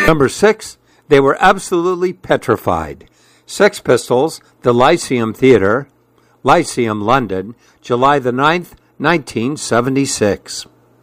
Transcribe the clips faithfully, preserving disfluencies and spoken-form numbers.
Number six, they were absolutely petrified. Sex Pistols, the Lyceum Theatre, Lyceum, London, July the ninth, nineteen seventy-six.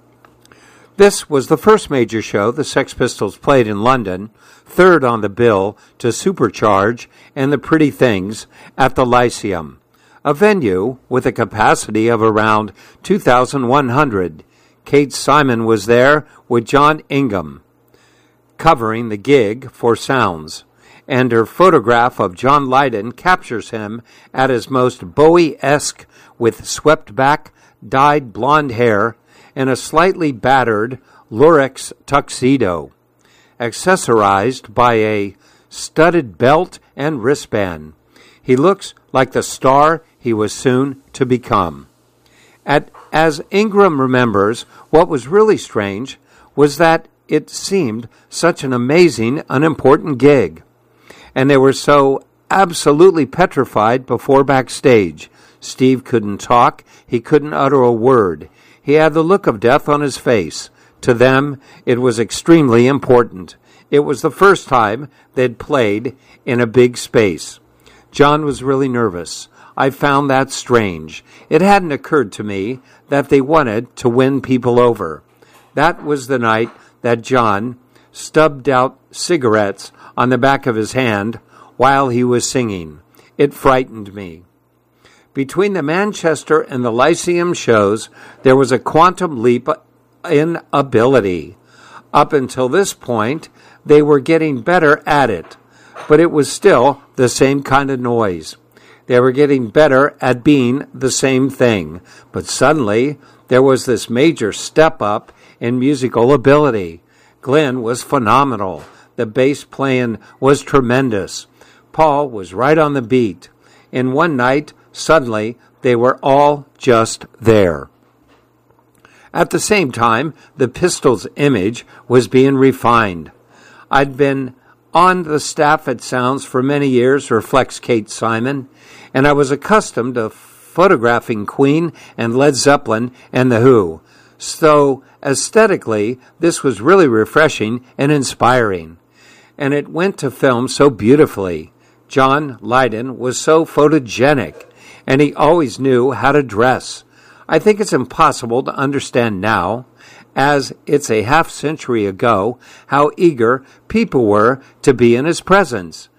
This was the first major show the Sex Pistols played in London, third on the bill to Supercharge and the Pretty Things at the Lyceum, a venue with a capacity of around two thousand one hundred. Kate Simon was there with John Ingham, covering the gig for Sounds, and her photograph of John Lydon captures him at his most Bowie-esque with swept-back, dyed blonde hair and a slightly battered lurex tuxedo, accessorized by a studded belt and wristband. He looks like the star he was soon to become. At, as Ingram remembers, what was really strange was that it seemed such an amazing, unimportant gig, and they were so absolutely petrified before backstage. Steve couldn't talk. He couldn't utter a word. He had the look of death on his face. To them, it was extremely important. It was the first time they'd played in a big space. John was really nervous. I found that strange. It hadn't occurred to me that they wanted to win people over. That was the night that John stubbed out cigarettes on the back of his hand while he was singing. It frightened me. Between the Manchester and the Lyceum shows, there was a quantum leap in ability. Up until this point, they were getting better at it, but it was still the same kind of noise. They were getting better at being the same thing, but suddenly there was this major step up in musical ability. Glenn was phenomenal. The bass playing was tremendous. Paul was right on the beat. In one night, suddenly, they were all just there. At the same time, the Pistols' image was being refined. I'd been on the staff at Sounds for many years, reflects Kate Simon, and I was accustomed to photographing Queen and Led Zeppelin and The Who. So, aesthetically, this was really refreshing and inspiring. And it went to film so beautifully. John Lydon was so photogenic, and he always knew how to dress. I think it's impossible to understand now, as it's a half century ago, how eager people were to be in his presence.